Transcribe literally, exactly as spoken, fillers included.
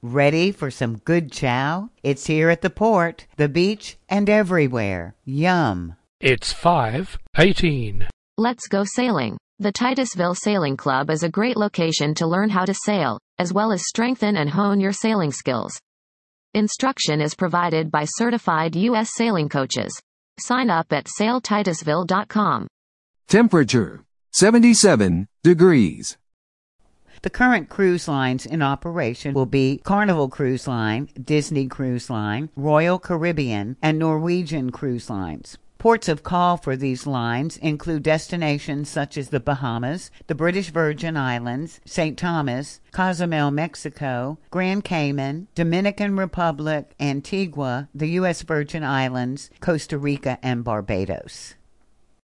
Ready for some good chow? It's here at the port, the beach, and everywhere. Yum. It's five eighteen. Let's go sailing. The Titusville Sailing Club is a great location to learn how to sail, as well as strengthen and hone your sailing skills. Instruction is provided by certified U S sailing coaches. Sign up at sail titusville dot com. Temperature, seventy-seven degrees. The current cruise lines in operation will be Carnival Cruise Line, Disney Cruise Line, Royal Caribbean, and Norwegian Cruise Lines. Ports of call for these lines include destinations such as the Bahamas, the British Virgin Islands, Saint Thomas, Cozumel, Mexico, Grand Cayman, Dominican Republic, Antigua, the U S Virgin Islands, Costa Rica, and Barbados.